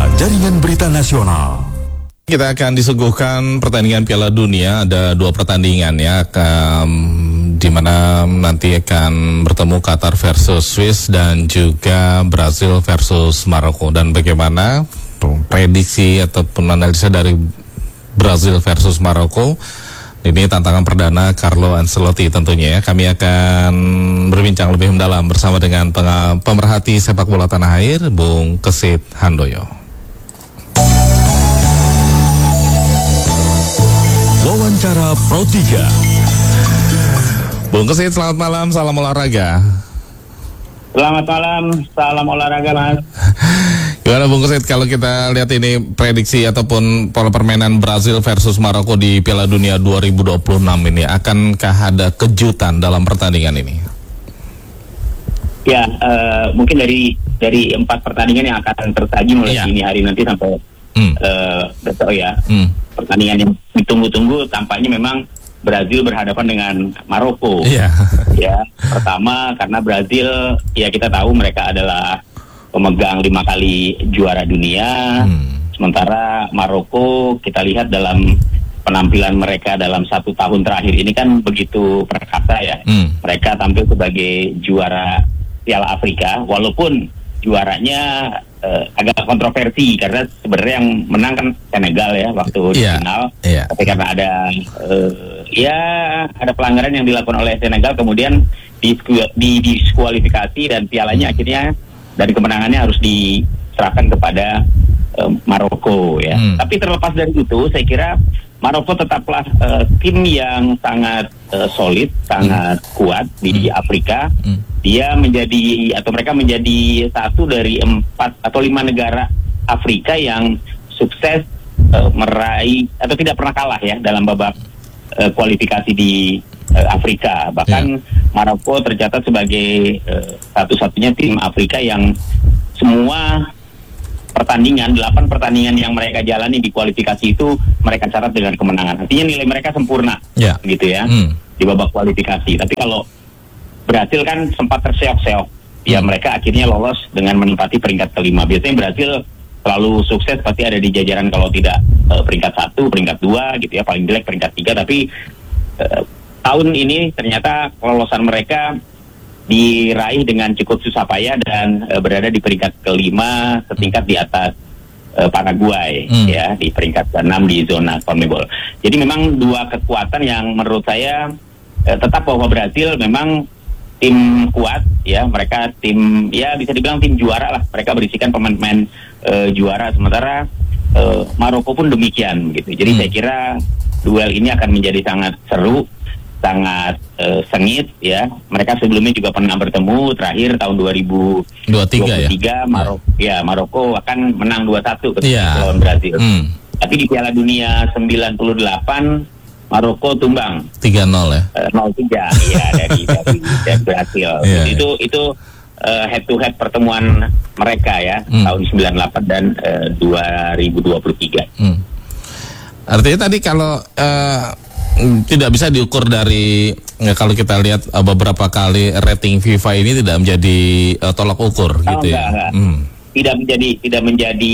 Jaringan Berita Nasional. Kita akan disuguhkan pertandingan Piala Dunia, ada 2 pertandingan ya, di mana nanti akan bertemu Qatar versus Swiss dan juga Brazil versus Maroko. Dan bagaimana prediksi ataupun analisa dari Brazil versus Maroko? Ini tantangan perdana Carlo Ancelotti tentunya ya. Kami akan berbincang lebih mendalam bersama dengan pemerhati sepak bola tanah air, Bung Kesit Handoyo. Wawancara Pro 3. Bung Kesit, selamat malam, salam olahraga. Selamat malam, salam olahraga Mas. Gimana Bung Kesit, kalau kita lihat ini prediksi ataupun pola permainan Brazil versus Maroko di Piala Dunia 2026 ini, akankah ada kejutan dalam pertandingan ini? Ya, mungkin dari 4 pertandingan yang akan tersaji mulai dini hari nanti sampai besok ya. Pertandingan yang ditunggu-tunggu tampaknya memang Brazil berhadapan dengan Maroko. Ya, pertama karena Brazil, ya kita tahu mereka adalah pemegang 5 kali juara dunia. Sementara Maroko kita lihat dalam penampilan mereka dalam 1 tahun terakhir ini kan begitu perkasa ya. Mereka tampil sebagai juara Piala Afrika, walaupun juaranya agak kontroversi karena sebenarnya yang menang kan Senegal ya waktu di final. Tapi karena ada ada pelanggaran yang dilakukan oleh Senegal, kemudian diskualifikasi dan pialanya akhirnya dan kemenangannya harus diserahkan kepada Maroko ya. Tapi terlepas dari itu, saya kira Maroko tetaplah tim yang sangat solid, sangat kuat di Afrika. Dia mereka menjadi satu dari 4 atau 5 negara Afrika yang sukses meraih atau tidak pernah kalah ya dalam babak kualifikasi di Afrika. Bahkan Maroko tercatat sebagai satu-satunya tim Afrika yang semua 8 pertandingan yang mereka jalani di kualifikasi itu mereka catat dengan kemenangan. Artinya nilai mereka sempurna, gitu ya, di babak kualifikasi. Tapi kalau Brazil kan sempat terseok-seok, ya mereka akhirnya lolos dengan menempati peringkat kelima. Biasanya Brazil selalu sukses pasti ada di jajaran kalau tidak peringkat 1, peringkat 2 gitu ya, paling jelek peringkat 3. Tapi tahun ini ternyata kelolosan mereka diraih dengan cukup susah payah dan berada di peringkat kelima, setingkat di atas Paraguay ya, di peringkat ke-6 di zona CONMEBOL. Jadi memang 2 kekuatan yang menurut saya tetap bahwa Brazil memang tim kuat ya, mereka tim ya bisa dibilang tim juara lah, mereka berisikan pemain-pemain juara, sementara Maroko pun demikian gitu. Jadi saya kira duel ini akan menjadi sangat seru, sangat sengit ya. Mereka sebelumnya juga pernah bertemu terakhir tahun 2023 Maroko akan menang 2-1 ketika lawan Brazil. Tapi di Piala Dunia 98 Maroko tumbang 3-0 ya. 0-3 ya dari Brazil. Itu head to head pertemuan mereka ya, tahun 98 dan 2023. Artinya tadi kalau tidak bisa diukur dari kalau kita lihat beberapa kali rating FIFA ini tidak menjadi tolak ukur gitu ya. Tidak menjadi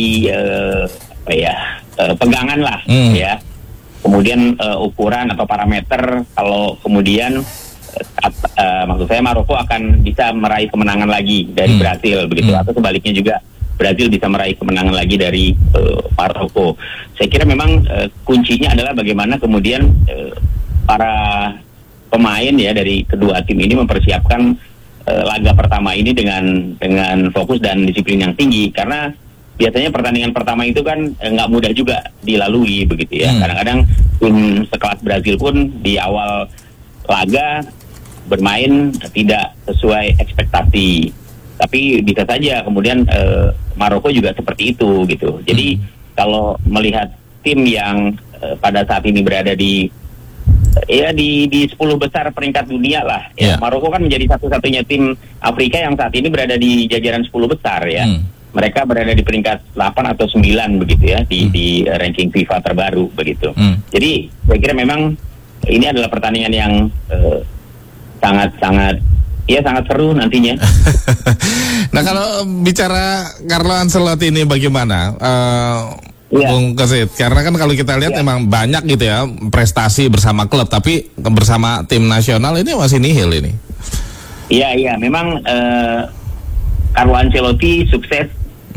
pegangan lah ya. Kemudian ukuran atau parameter kalau kemudian maksud saya Maroko akan bisa meraih kemenangan lagi dari Brazil begitu, atau sebaliknya juga Brazil bisa meraih kemenangan lagi dari Maroko. Saya kira memang kuncinya adalah bagaimana kemudian para pemain ya dari kedua tim ini mempersiapkan laga pertama ini dengan fokus dan disiplin yang tinggi, karena biasanya pertandingan pertama itu kan nggak mudah juga dilalui begitu ya. Kadang-kadang tim sekelas Brazil pun di awal laga bermain tidak sesuai ekspektasi. Tapi bisa saja kemudian Maroko juga seperti itu gitu. Jadi kalau melihat tim yang pada saat ini berada di 10 besar peringkat dunia lah ya. Maroko kan menjadi satu-satunya tim Afrika yang saat ini berada di jajaran 10 besar ya. Mereka berada di peringkat 8 atau 9 begitu ya di ranking FIFA terbaru begitu. Jadi saya kira memang ini adalah pertandingan yang sangat-sangat ya sangat seru nantinya. Nah, kalau bicara Carlo Ancelotti ini bagaimana? Iya. Bung Kesit, karena kan kalau kita lihat Iya. emang banyak gitu ya prestasi bersama klub, tapi bersama tim nasional ini masih nihil ini. Iya, memang Carlo Ancelotti sukses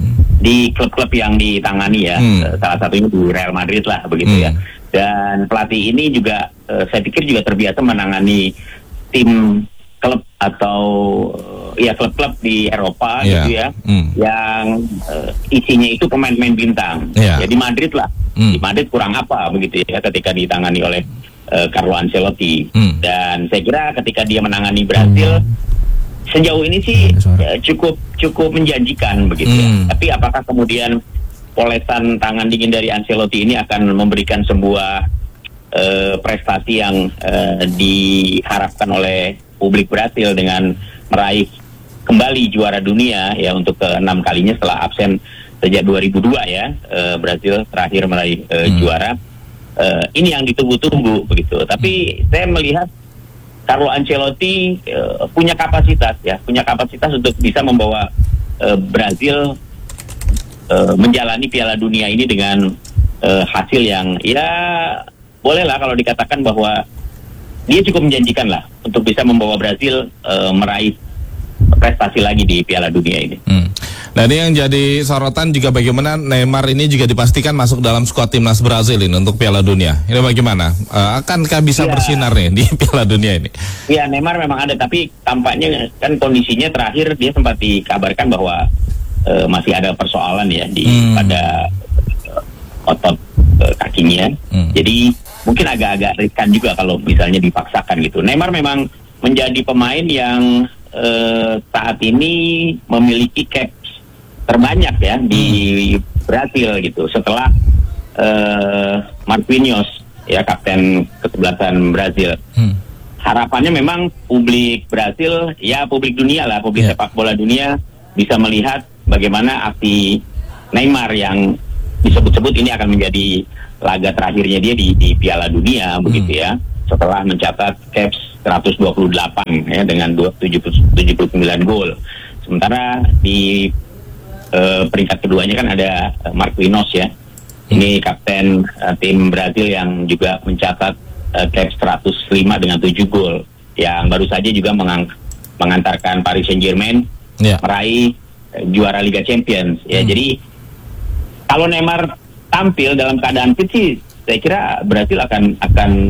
di klub-klub yang ditangani ya. Salah satunya di Real Madrid lah begitu ya. Dan pelatih ini juga saya pikir juga terbiasa menangani tim klub atau ya klub-klub di Eropa gitu ya, yang isinya itu pemain-pemain bintang. Ya di Madrid lah, di Madrid kurang apa begitu ya ketika ditangani oleh Carlo Ancelotti. Dan saya kira ketika dia menangani Brazil sejauh ini sih cukup menjanjikan begitu ya. Tapi apakah kemudian polesan tangan dingin dari Ancelotti ini akan memberikan sebuah prestasi yang diharapkan oleh publik Brasil dengan meraih kembali juara dunia ya untuk ke-6 kalinya setelah absen sejak 2002 ya, Brasil terakhir meraih juara. Ini yang ditunggu-tunggu begitu. Tapi saya melihat Carlo Ancelotti punya kapasitas untuk bisa membawa Brasil menjalani Piala Dunia ini dengan hasil yang ya bolehlah kalau dikatakan bahwa dia cukup menjanjikan lah untuk bisa membawa Brasil meraih prestasi lagi di Piala Dunia ini. Nah, ini yang jadi sorotan juga bagaimana Neymar ini juga dipastikan masuk dalam skuad timnas Brasil ini untuk Piala Dunia. Ini bagaimana? Akankah bisa bersinar nih di Piala Dunia ini? Ya, Neymar memang ada, tapi tampaknya kan kondisinya terakhir dia sempat dikabarkan bahwa masih ada persoalan ya pada otot kakinya. Jadi mungkin agak-agak riskan juga kalau misalnya dipaksakan gitu. Neymar memang menjadi pemain yang saat ini memiliki caps terbanyak ya di Brasil gitu. Setelah Marquinhos ya, kapten ke-11 Brasil. Harapannya memang publik Brasil ya, publik dunia lah, publik sepak bola dunia bisa melihat bagaimana aksi Neymar yang disebut-sebut ini akan menjadi laga terakhirnya dia di Piala Dunia begitu ya, setelah mencatat caps 128 ya dengan 79 gol. Sementara di peringkat keduanya kan ada Marquinhos ya. Ini kapten tim Brazil yang juga mencatat caps 105 dengan 7 gol, yang baru saja juga mengantarkan Paris Saint-Germain meraih juara Liga Champions ya. Jadi kalau Neymar tampil dalam keadaan fit sih, saya kira Brasil akan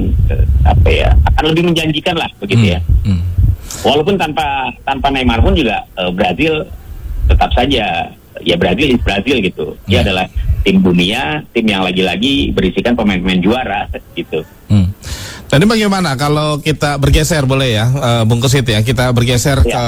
lebih menjanjikan lah begitu ya. Walaupun tanpa Neymar pun juga Brasil tetap saja ya Brasil gitu. Dia adalah tim dunia, tim yang lagi-lagi berisikan pemain-pemain juara gitu. Tadi bagaimana kalau kita bergeser boleh ya, Bung Kesit ya, kita bergeser ke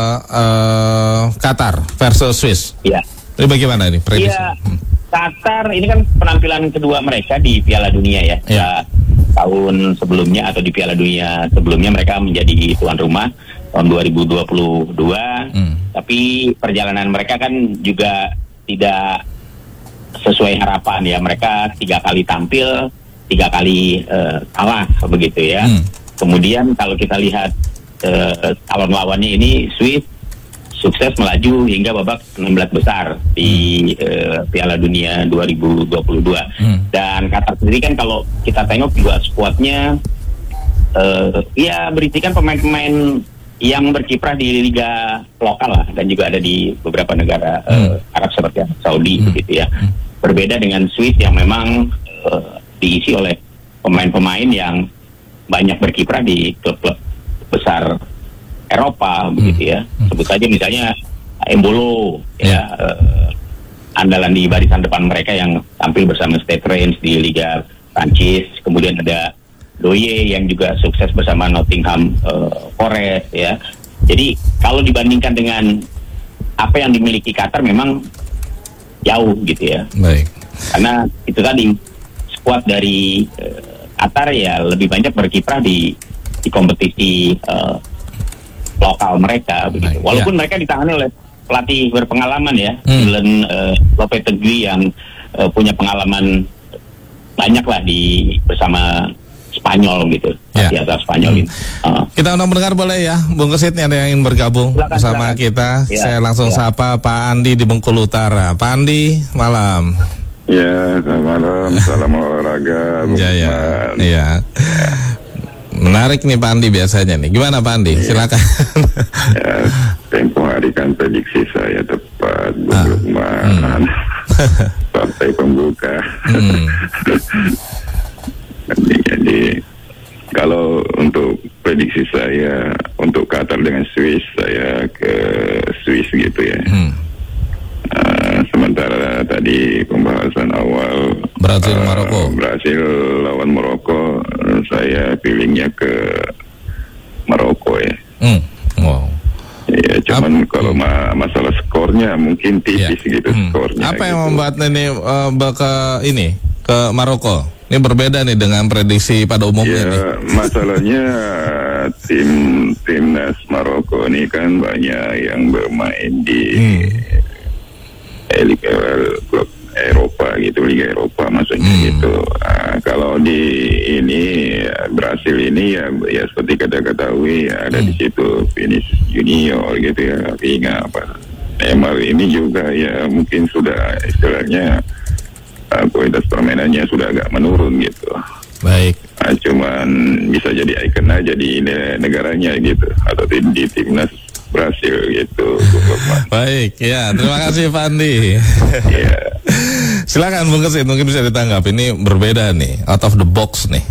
Qatar versus Swiss. Iya. Ini bagaimana ini prediksi? Iya. Qatar ini kan penampilan kedua mereka di Piala Dunia ya. Tahun sebelumnya atau di Piala Dunia sebelumnya mereka menjadi tuan rumah tahun 2022. Tapi perjalanan mereka kan juga tidak sesuai harapan ya. Mereka 3 kali tampil, 3 kali kalah begitu ya. Kemudian kalau kita lihat calon lawannya ini Swiss sukses melaju hingga babak 16 besar di Piala Dunia 2022. Dan Qatar sendiri kan kalau kita tengok juga skuadnya ya berisikan pemain-pemain yang berkiprah di liga lokal lah, dan juga ada di beberapa negara Arab seperti Saudi begitu ya. Berbeda dengan Swiss yang memang diisi oleh pemain-pemain yang banyak berkiprah di klub-klub besar Eropa begitu ya. Sebut saja misalnya Embolo ya, andalan di barisan depan mereka yang tampil bersama Stade Reims di Liga Prancis. Kemudian ada Doye yang juga sukses bersama Nottingham Forest ya. Jadi kalau dibandingkan dengan apa yang dimiliki Qatar memang jauh gitu ya. Baik. Karena itu tadi skuad dari Qatar ya lebih banyak berkiprah di kompetisi lokal mereka begitu. Walaupun mereka ditangani oleh pelatih berpengalaman ya, Dylan Lopetegui yang punya pengalaman banyak lah bersama Spanyol gitu, Ya. asal Spanyol gitu. Kita undang pendengar boleh ya, Bung Kesit, ada yang ingin bergabung Silakan, bersama silakan. kita. Ya, Saya langsung ya. sapa Pak Andi di Bengkulu Utara. Pak Andi, malam. Ya, selamat malam, salam olahraga, Bung Ya. Usman. Iya. Menarik nih Pak Andi biasanya nih. Gimana Pak Andi? Silakan. Ya, tempo hari kan prediksi saya tepat, Bung Lukman. Sampai pembuka. Jadi, kalau untuk prediksi saya untuk Qatar dengan Swiss, saya ke Swiss gitu ya. Sementara tadi pembahasan awal Brazil Maroko. Brazil lawan Maroko, saya pilihnya ke Maroko ya. Wow. Ya, cuman kalau masalah skornya mungkin tipis gitu skornya. Apa yang gitu. membuat ini ke Maroko? Ini berbeda nih dengan prediksi pada umumnya nih. Ya, masalahnya timnas Maroko ini kan banyak yang bermain di Liga klub Eropa gitu, Liga Eropa maksudnya gitu. Kalau di ini Brasil ini ya seperti ketahui ada di situ Vinicius Junior gitu ya, Vinga apa. Neymar ini juga ya mungkin sudah istilahnya kualitas permainannya sudah agak menurun gitu. Baik. Cuman bisa jadi ikon aja di negaranya gitu atau di timnas Brasil gitu. Baik, ya terima kasih Pak Andi. Ya. Silakan Bung Kesit, mungkin bisa ditanggapi. Ini berbeda nih, out of the box nih.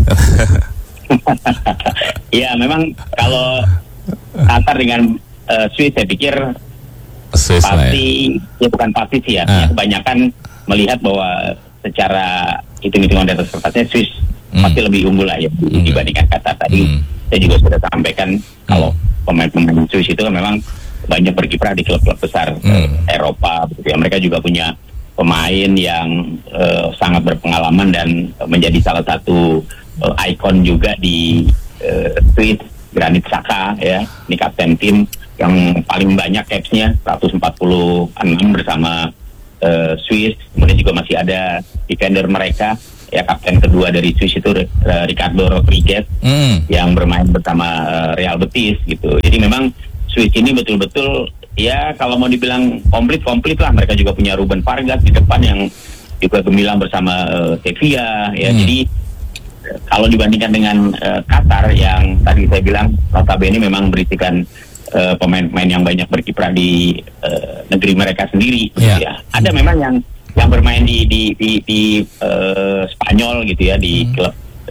Ya, memang kalau Qatar dengan Swiss, saya pikir Swiss lah ya. pasti, ya bukan pasti sih ya. Ya, kebanyakan melihat bahwa secara hitung-hitungan di atas kertasnya Swiss pasti lebih unggul lah ya dibandingkan Qatar. Tadi saya juga sudah sampaikan kalau pemain-pemain Swiss itu kan memang banyak berkiprah di klub-klub besar Eropa, begitu ya. Mereka juga punya pemain yang sangat berpengalaman dan menjadi salah satu ikon juga di Swiss, Granit Xhaka ya, ini kapten tim yang paling banyak capsnya 146 bersama Swiss. Kemudian juga masih ada defender mereka ya, kapten kedua dari Swiss itu Ricardo Rodriguez yang bermain bersama Real Betis gitu. Jadi memang Swiss ini betul-betul ya kalau mau dibilang komplit lah. Mereka juga punya Ruben Vargas di depan yang juga gemilang bersama Sevilla ya. Jadi kalau dibandingkan dengan Qatar yang tadi saya bilang notabene memang berisikan pemain-pemain yang banyak berkiprah di negeri mereka sendiri ya. Ada memang yang bermain di Spanyol gitu ya, di klub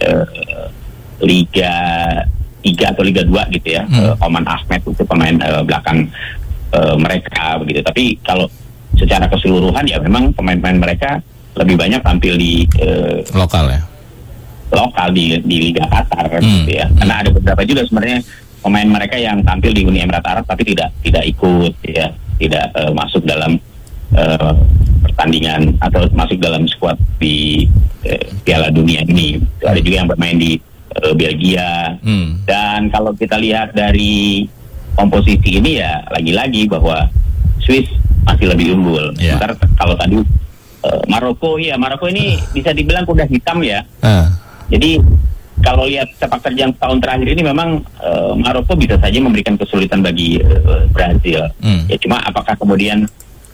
Liga 3 atau Liga 2 gitu ya. Oman Ahmed itu pemain belakang mereka begitu. Tapi kalau secara keseluruhan ya memang pemain-pemain mereka lebih banyak tampil di lokal ya. Lokal di Liga Qatar gitu ya. Karena ada beberapa juga sebenarnya pemain mereka yang tampil di Uni Emirat Arab tapi tidak ikut ya, tidak masuk dalam pertandingan atau masuk dalam skuad di Piala Dunia ini. Ada juga yang bermain di Belgia. Dan kalau kita lihat dari komposisi ini ya lagi-lagi bahwa Swiss masih lebih unggul. Sementara kalau tadi Maroko ini bisa dibilang kuda hitam ya. Jadi kalau lihat sepak terjang tahun terakhir ini memang Maroko bisa saja memberikan kesulitan bagi Brazil. Ya cuma apakah kemudian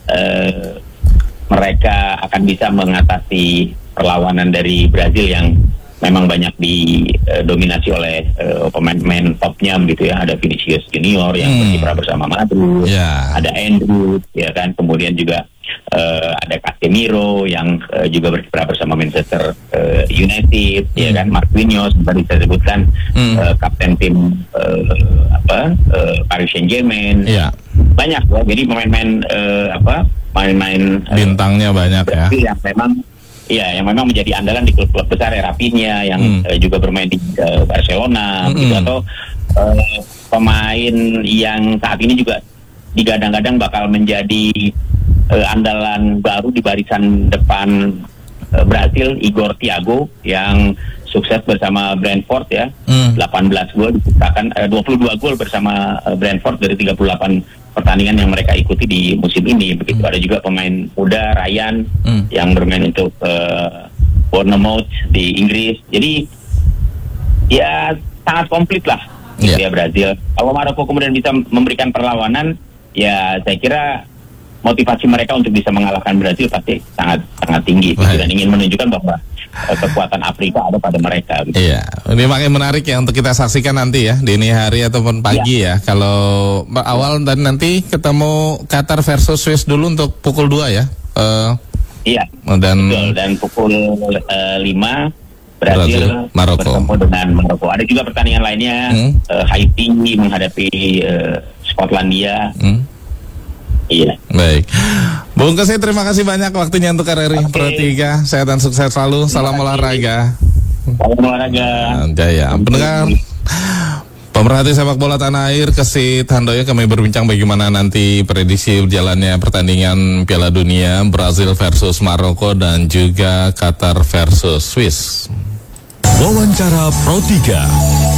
mereka akan bisa mengatasi perlawanan dari Brazil yang memang banyak didominasi oleh pemain-pemain topnya begitu ya. Ada Vinicius Junior yang berkiprah bersama Madrid, ada Andrew ya kan, kemudian juga ada Casemiro yang juga berkiprah bersama Manchester United ya kan, Marquinhos tadi saya sebutkan kapten tim Paris Saint-Germain. Banyak ya, jadi pemain-pemain main-main bintangnya banyak ya. Yang memang menjadi andalan di klub-klub besar ya, Rafinha yang juga bermain di Barcelona gitu, atau pemain yang saat ini juga digadang-gadang bakal menjadi andalan baru di barisan depan Brasil, Igor Thiago yang sukses bersama Brentford ya, 18 gol diciptakan, 22 gol bersama Brentford dari 38 pertandingan yang mereka ikuti di musim ini begitu. Ada juga pemain muda Ryan yang bermain untuk Bournemouth di Inggris. Jadi ya sangat komplit lah gitu ya Brazil. Kalau Maroko kemudian bisa memberikan perlawanan, ya saya kira motivasi mereka untuk bisa mengalahkan Brazil pasti sangat tinggi gitu, dan ingin menunjukkan bahwa kekuatan Afrika ada pada mereka gitu. Iya, ini makin menarik ya untuk kita saksikan nanti ya, dini hari ataupun pagi ya. Kalau awal dan nanti ketemu Qatar versus Swiss dulu untuk pukul 2 ya. Iya. Dan pukul 5 Brazil Maroko bertemu dengan Maroko. Ada juga pertandingan lainnya, Haiti menghadapi Skotlandia. Iya. Baik, Bung Kesit, terima kasih banyak waktunya untuk RRI Pro 3. Sehat dan sukses selalu. Salam olahraga. Salam olahraga. Jaya. Pendengar, pemerhati sepak bola tanah air, Kesit Handoyo, kami berbincang bagaimana nanti prediksi berjalannya pertandingan Piala Dunia Brazil versus Maroko dan juga Qatar versus Swiss. Wawancara Pro 3.